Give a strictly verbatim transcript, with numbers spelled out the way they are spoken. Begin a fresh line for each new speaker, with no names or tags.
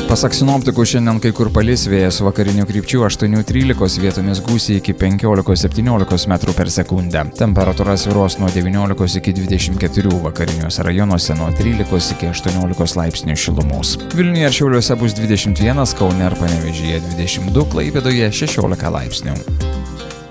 Pasak sinoptikų, šiandien kai kur palis, vėjas vakarinių krypčių aštuoni trylika, vietomis gūsiai iki penkiolika septyniolika metrų per sekundę. Temperatūra svyruos nuo devyniolikos iki dvidešimt keturių, vakariniuose rajonuose nuo trylikos iki aštuoniolikos laipsnių šilumos. Vilniuje ir Šiauliuose bus dvidešimt vienas, Kaune ir Panevėžyje dvidešimt du, Klaipėdoje šešiolika laipsnių.